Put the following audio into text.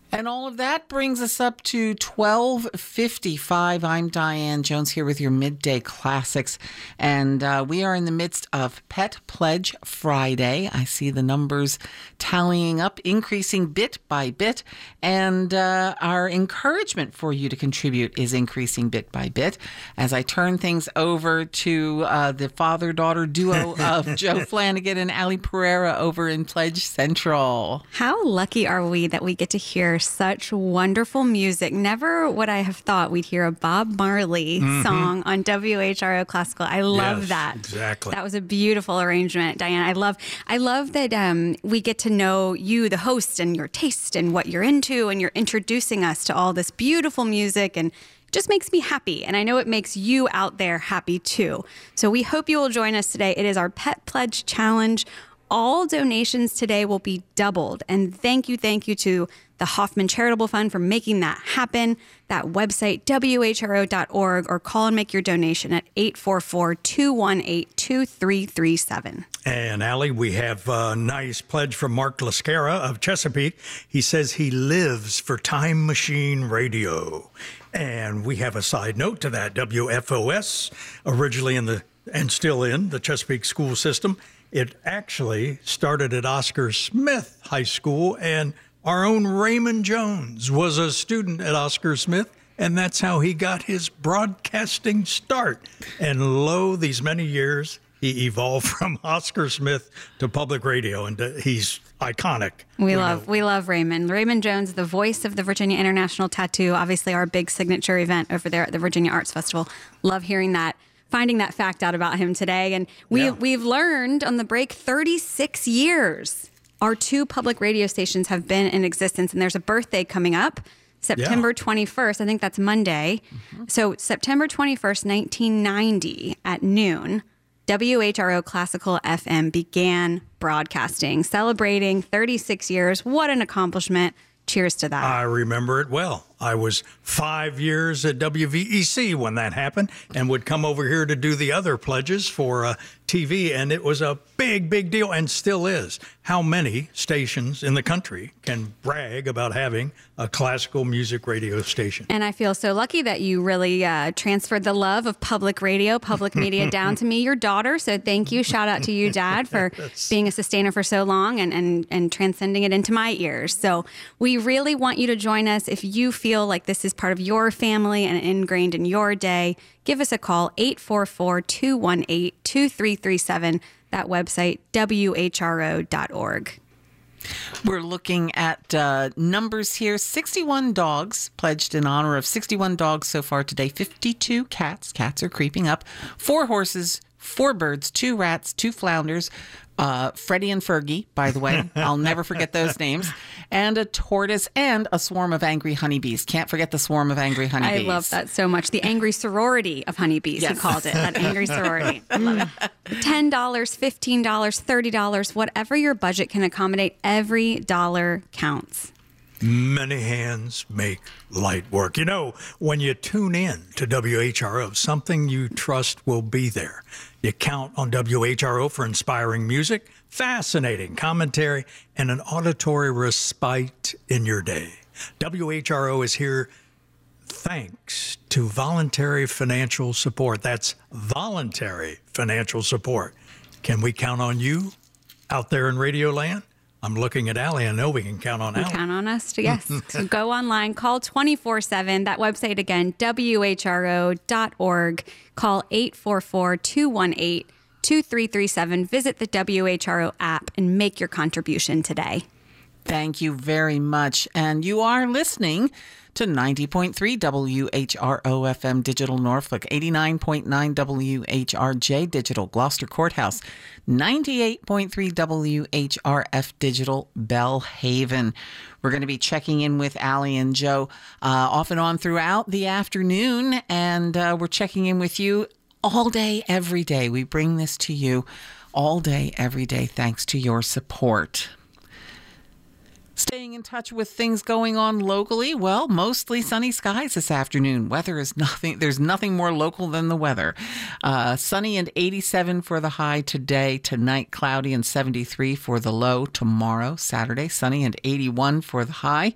And all of that brings us up to 12:55. I'm Diane Jones here with your Midday Classics. And we are in the midst of Pet Pledge Friday. I see the numbers tallying up, increasing bit by bit. And our encouragement for you to contribute is increasing bit by bit. As I turn things over to the father-daughter duo of Joe Flanagan and Ali Pereira over in Pledge Central. How lucky are we that we get to hear such wonderful music. Never would I have thought we'd hear a Bob Marley song on WHRO Classical. I love that. Exactly. That was a beautiful arrangement, Diane. I love that we get to know you, the host, and your taste and what you're into, and you're introducing us to all this beautiful music, and it just makes me happy. And I know it makes you out there happy too. So we hope you will join us today. It is our Pet Pledge Challenge. All donations today will be doubled. And thank you to the Hoffman Charitable Fund for making that happen. That website, WHRO.org, or call and make your donation at 844-218-2337. And Ali, we have a nice pledge from Mark Lascara of Chesapeake. He says he lives for Time Machine Radio. And we have a side note to that. WFOS, originally and still in the Chesapeake school system. It actually started at Oscar Smith High School, and our own Raymond Jones was a student at Oscar Smith, and that's how he got his broadcasting start. And lo, these many years, he evolved from Oscar Smith to public radio, and he's iconic. We love Raymond. Raymond Jones, the voice of the Virginia International Tattoo, obviously our big signature event over there at the Virginia Arts Festival. Love hearing that. Finding that fact out about him today. And we've learned on the break 36 years. Our two public radio stations have been in existence, and there's a birthday coming up, September 21st. I think that's Monday. So September 21st, 1990 at noon, WHRO Classical FM began broadcasting, celebrating 36 years. What an accomplishment. Cheers to that. I remember it well. I was 5 years at WVEC when that happened and would come over here to do the other pledges for TV, and it was a big, big deal and still is. How many stations in the country can brag about having a classical music radio station? And I feel so lucky that you really transferred the love of public radio, public media down to me, your daughter. So thank you. Shout out to you, Dad, for being a sustainer for so long and transcending it into my ears. So we really want you to join us. If you feel like this is part of your family and ingrained in your day, give us a call, 844-218-2337. That website, WHRO.org. We're looking at numbers here. 61 dogs pledged in honor of 61 dogs so far today. 52 cats. Cats are creeping up. 4 horses, 4 birds, 2 rats, 2 flounders. Freddie and Fergie, by the way. I'll never forget those names. And a tortoise and a swarm of angry honeybees. Can't forget the swarm of angry honeybees. I love that so much. The angry sorority of honeybees, yes. He called it. That angry sorority. I love it. $10, $15, $30, whatever your budget can accommodate, every dollar counts. Many hands make light work. You know, when you tune in to WHRO, something you trust will be there. You count on WHRO for inspiring music, fascinating commentary, and an auditory respite in your day. WHRO is here thanks to voluntary financial support. That's voluntary financial support. Can we count on you out there in Radio Land? I'm looking at Ali. I know we can count on Ali. Count on us, yes. So go online, call 24/7. That website again, WHRO.org. Call 844-218-2337. Visit the WHRO app and make your contribution today. Thank you very much. And you are listening to 90.3 WHRO FM Digital Norfolk, 89.9 WHRJ Digital Gloucester Courthouse, 98.3 WHRF Digital Bellhaven. We're going to be checking in with Ali and Joe off and on throughout the afternoon, and we're checking in with you all day, every day. We bring this to you all day, every day, thanks to your support. Staying in touch with things going on locally, well, mostly sunny skies this afternoon. Weather is nothing, there's nothing more local than the weather. Sunny and 87 for the high today. Tonight, cloudy and 73 for the low. Tomorrow, Saturday, sunny and 81 for the high.